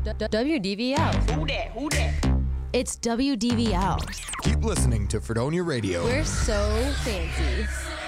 WDVL. Who that? It's WDVL. Keep listening to Fredonia Radio. We're so fancy.